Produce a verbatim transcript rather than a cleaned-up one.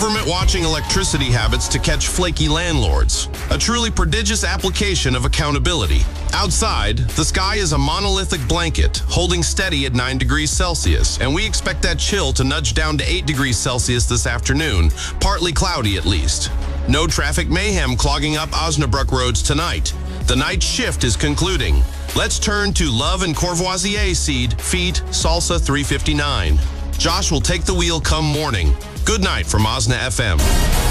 Government watching electricity habits to catch flaky landlords. A truly prodigious application of accountability. Outside, the sky is a monolithic blanket, holding steady at nine degrees Celsius, and we expect that chill to nudge down to eight degrees Celsius this afternoon, partly cloudy at least. No traffic mayhem clogging up Osnabrück roads tonight. The night shift is concluding. Let's turn to Love and Courvoisier seed, feet, Salsa three fifty-nine. Josh will take the wheel come morning. Good night from Osna F M.